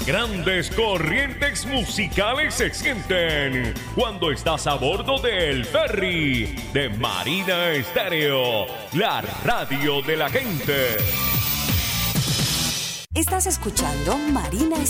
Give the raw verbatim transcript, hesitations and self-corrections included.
grandes corrientes musicales se sienten cuando estás a bordo del ferry de Marina Estéreo, la radio de la gente. Estás escuchando Marina